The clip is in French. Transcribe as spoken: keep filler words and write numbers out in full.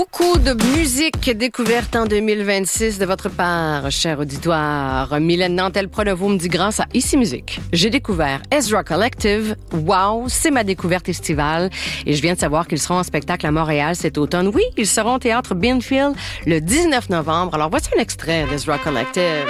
Beaucoup de musique découverte en deux mille vingt-six de votre part, cher auditoire. Mylène Nantel-Pronovo me dit grâce à Ici Musique. J'ai découvert Ezra Collective. Wow, c'est ma découverte estivale. Et je viens de savoir qu'ils seront en spectacle à Montréal cet automne. Oui, ils seront au Théâtre Binfield le dix-neuf novembre. Alors voici un extrait d'Ezra Collective.